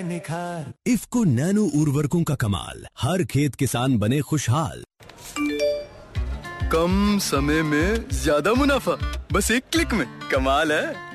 निखार। इफ्को नैनो उर्वरकों का कमाल, हर खेत किसान बने खुशहाल। कम समय में ज्यादा मुनाफा, बस एक क्लिक में, कमाल है।